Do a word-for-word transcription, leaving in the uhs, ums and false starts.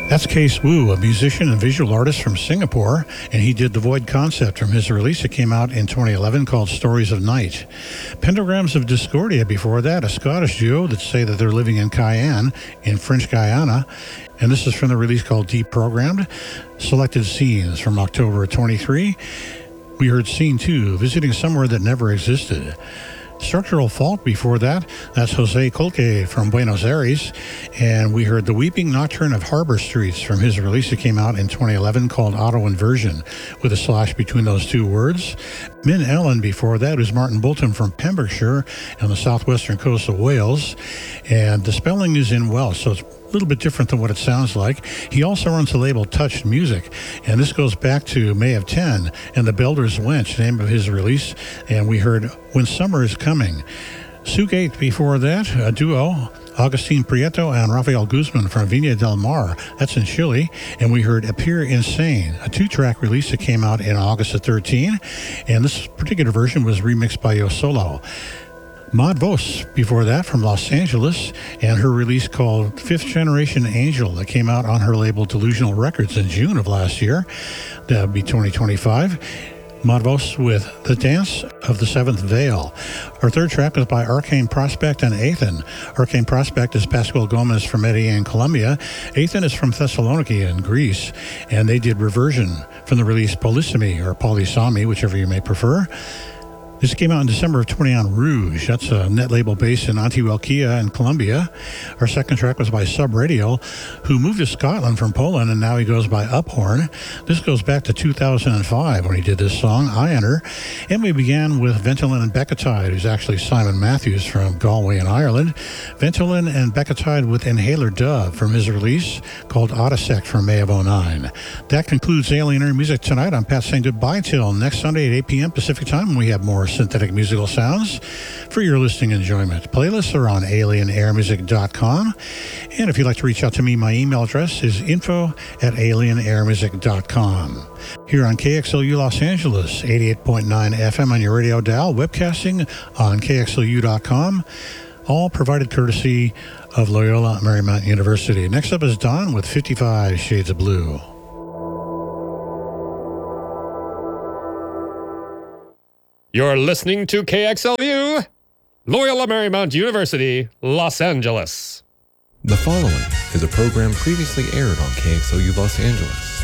That's Case Wu, a musician and visual artist from Singapore, and he did The Void Concept from his release that came out in twenty eleven called Stories of Night. Pentagrams of Discordia before that, a Scottish duo that say that they're living in Cayenne in French Guiana, and this is from the release called Deprogrammed. Selected Scenes from October twenty-three. We heard Scene two, Visiting Somewhere That Never Existed. Structural Fault before that, that's Jose Colque from Buenos Aires, and we heard The Weeping Nocturne of Harbor Streets from his release that came out in twenty eleven called Auto Inversion, with a slash between those two words. Min Ellen before that was Martin Bolton from Pembrokeshire on the southwestern coast of Wales, and the spelling is in Welsh, so it's a little bit different than what it sounds like. He also runs the label Touched Music, and this goes back to May of ten and The Builder's Wench, name of his release, and we heard When Summer Is Coming. Sugate before that, a duo, Agustin Prieto and Rafael Guzman from Viña del Mar, that's in Chile, and we heard Appear Insane, a two-track release that came out in August of thirteen, and this particular version was remixed by Yo Solo. Maud Vos before that from Los Angeles, and her release called Fifth Generation Angel that came out on her label Delusional Records in June of last year. That would be twenty twenty-five. Maud Vos with The Dance of the Seventh Veil. Our third track is by Arcane Prospect and Athen. Arcane Prospect is Pascual Gomez from Medellin, Colombia. Athen is from Thessaloniki in Greece, and they did Reversion from the release Polysemy or Polysamy, whichever you may prefer. This came out in December of twenty on Rouge. That's a net label based in Antioquia in Colombia. Our second track was by Sub Radio, who moved to Scotland from Poland, and now he goes by Uphorn. This goes back to two thousand five when he did this song, I Enter. And we began with Ventolin and Becketide, who's actually Simon Matthews from Galway in Ireland. Ventolin and Becketide with Inhaler Dove from his release called Autosect from May of oh nine. That concludes Alien Air Music tonight. I'm Pat saying goodbye till next Sunday at eight p.m. Pacific Time when we have more synthetic musical sounds for your listening enjoyment. Playlists are on alien air music dot com, and if you'd like to reach out to me, my email address is info at alien air music dot com. Here on K X L U Los Angeles, eighty-eight point nine F M on your radio dial, webcasting on K X L U dot com, all provided courtesy of Loyola Marymount University. Next up is Don with fifty-five Shades of Blue. You're listening to K X L U, Loyola Marymount University, Los Angeles. The following is a program previously aired on K X L U Los Angeles.